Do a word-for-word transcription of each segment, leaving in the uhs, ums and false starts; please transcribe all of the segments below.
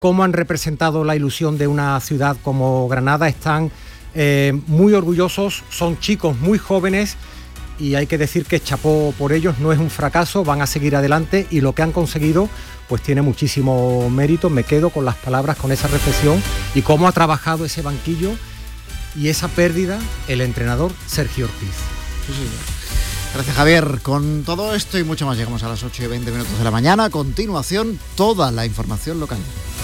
cómo han representado la ilusión de una ciudad como Granada. Están eh, muy orgullosos, son chicos muy jóvenes y hay que decir que chapó por ellos, no es un fracaso, van a seguir adelante y lo que han conseguido pues tiene muchísimo mérito. Me quedo con las palabras, con esa reflexión y cómo ha trabajado ese banquillo y esa pérdida el entrenador Sergio Ortiz. Sí, sí. Gracias, Javier. Con todo esto y mucho más llegamos a las ocho y veinte minutos de la mañana. A continuación, toda la información local.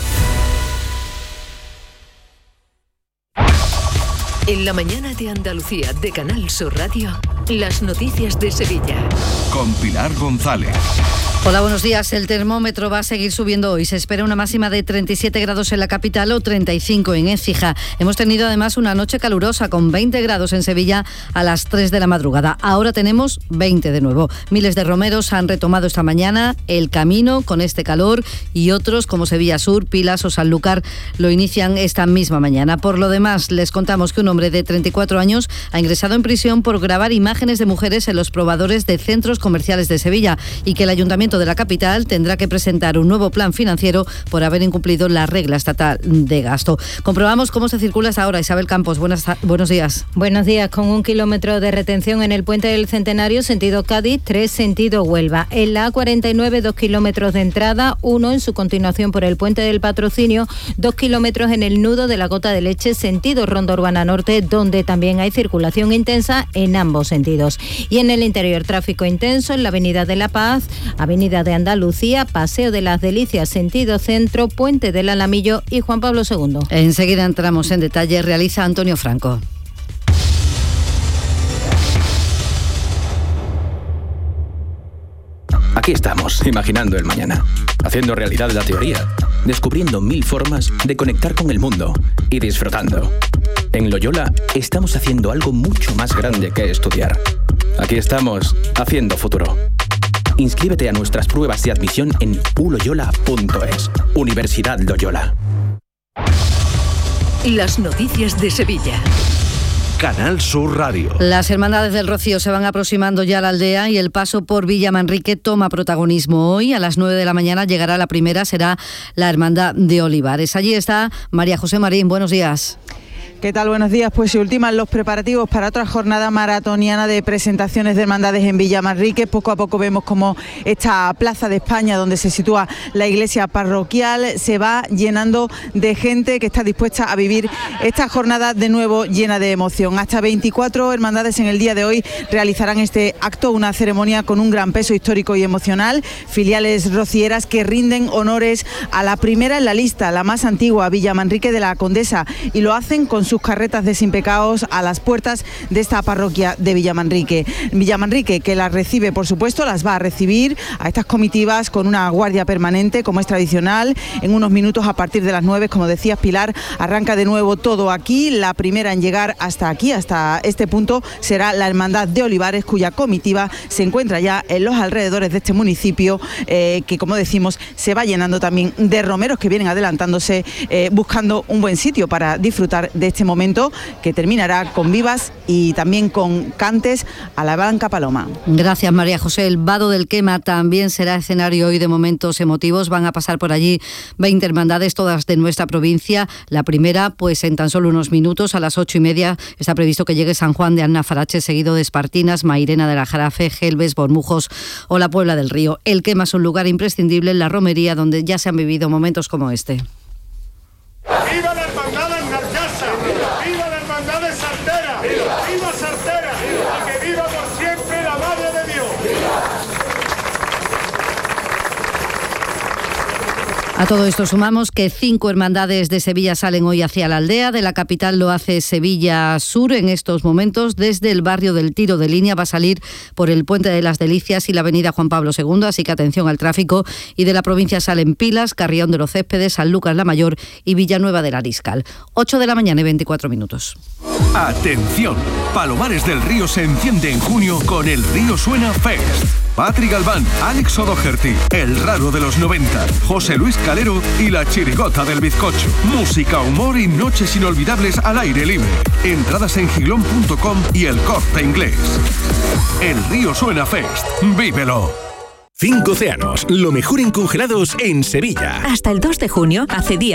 En la mañana de Andalucía de Canal Sur Radio, las noticias de Sevilla. Con Pilar González. Hola, buenos días. El termómetro va a seguir subiendo hoy. Se espera una máxima de treinta y siete grados en la capital o treinta y cinco en Écija. Hemos tenido además una noche calurosa con veinte grados en Sevilla a las tres de la madrugada. Ahora tenemos veinte de nuevo. Miles de romeros han retomado esta mañana el camino con este calor y otros como Sevilla Sur, Pilas o Sanlúcar lo inician esta misma mañana. Por lo demás, les contamos que un hombre de treinta y cuatro años ha ingresado en prisión por grabar imágenes de mujeres en los probadores de centros comerciales de Sevilla y que el Ayuntamiento de la capital tendrá que presentar un nuevo plan financiero por haber incumplido la regla estatal de gasto. Comprobamos cómo se circula hasta ahora. Isabel Campos, buenas, buenos días. Buenos días. Con un kilómetro de retención en el Puente del Centenario, sentido Cádiz, tres sentido Huelva. En la A cuarenta y nueve, dos kilómetros de entrada, uno en su continuación por el Puente del Patrocinio, dos kilómetros en el nudo de la Gota de Leche, sentido Ronda Urbana Norte, donde también hay circulación intensa en ambos sentidos. Y en el interior, tráfico intenso en la Avenida de la Paz, Avenida de Andalucía, Paseo de las Delicias, sentido centro, Puente del Alamillo y Juan Pablo segundo. Enseguida entramos en detalle, realiza Antonio Franco. Aquí estamos, imaginando el mañana, haciendo realidad la teoría, descubriendo mil formas de conectar con el mundo y disfrutando. En Loyola estamos haciendo algo mucho más grande que estudiar. Aquí estamos, haciendo futuro. Inscríbete a nuestras pruebas de admisión en u loyola punto es. Universidad Loyola. Las noticias de Sevilla. Canal Sur Radio. Las hermandades del Rocío se van aproximando ya a la aldea y el paso por Villa Manrique toma protagonismo. Hoy a las nueve de la mañana llegará la primera, será la Hermandad de Olivares. Allí está María José Marín, buenos días. ¿Qué tal? Buenos días. Pues se ultiman los preparativos para otra jornada maratoniana de presentaciones de hermandades en Villamanrique. Poco a poco vemos como esta Plaza de España, donde se sitúa la iglesia parroquial, se va llenando de gente que está dispuesta a vivir esta jornada de nuevo llena de emoción. Hasta veinticuatro hermandades en el día de hoy realizarán este acto, una ceremonia con un gran peso histórico y emocional. Filiales rocieras que rinden honores a la primera en la lista, la más antigua, Villamanrique de la Condesa, y lo hacen con sus carretas desimpecados a las puertas de esta parroquia de Villamanrique. Villamanrique, que las recibe, por supuesto, las va a recibir a estas comitivas con una guardia permanente, como es tradicional. En unos minutos, a partir de las nueve, como decías, Pilar, arranca de nuevo todo aquí. La primera en llegar hasta aquí, hasta este punto, será la Hermandad de Olivares, cuya comitiva se encuentra ya en los alrededores de este municipio, eh, que, como decimos, se va llenando también de romeros que vienen adelantándose, eh, buscando un buen sitio para disfrutar de este momento, que terminará con vivas y también con cantes a la Blanca Paloma. Gracias, María José. El Vado del Quema también será escenario hoy de momentos emotivos. Van a pasar por allí veinte hermandades, todas de nuestra provincia. La primera, pues en tan solo unos minutos, a las ocho y media, está previsto que llegue San Juan de Annafarache, seguido de Espartinas, Mairena de la Jarafe, Gelbes, Bormujos o la Puebla del Río. El Quema es un lugar imprescindible en la romería, donde ya se han vivido momentos como este. ¡Viva la hermandad en Narcasa! ¡Viva la hermandad de Sartera! ¡Viva, ¡Viva Sartera! ¡Viva! ¡Y que viva por siempre la Madre de Dios! A todo esto sumamos que cinco hermandades de Sevilla salen hoy hacia la aldea. De la capital lo hace Sevilla Sur en estos momentos. Desde el barrio del Tiro de Línea va a salir por el Puente de las Delicias y la avenida Juan Pablo segundo, así que atención al tráfico. Y de la provincia salen Pilas, Carrión de los Céspedes, Sanlúcar la Mayor y Villanueva del Ariscal. ocho de la mañana y veinticuatro minutos. Atención, Palomares del Río se enciende en junio con el Río Suena Fest. Patri Galván, Alex O'Doherty, El Raro de los noventa, José Luis Calero y La Chirigota del Bizcocho. Música, humor y noches inolvidables al aire libre. Entradas en giglón punto com y El Corte Inglés. El Río Suena Fest. ¡Vívelo! Cinco océanos, lo mejor en congelados en Sevilla. Hasta el dos de junio, accedí